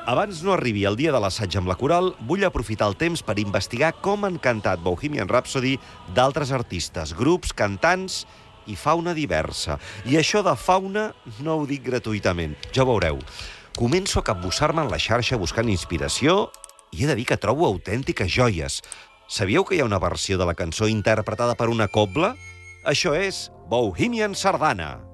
Abans no arribi el dia de l'assaig amb la coral, vull aprofitar el temps per investigar com han cantat Bohemian Rhapsody d'altres artistes, grups, cantants i fauna diversa. I això de fauna no ho dic gratuïtament, ja ho veureu. Començo a capbussar-me en la xarxa buscant inspiració i he de dir que trobo autèntiques joies. Sabíeu que hi ha una versió de la cançó interpretada per una cobla? Això és Bohemian Sardana.